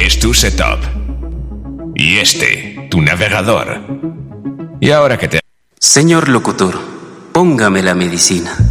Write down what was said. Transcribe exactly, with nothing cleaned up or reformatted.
es tu setup. Y este, tu navegador. Y ahora que te... Señor locutor, póngame la medicina.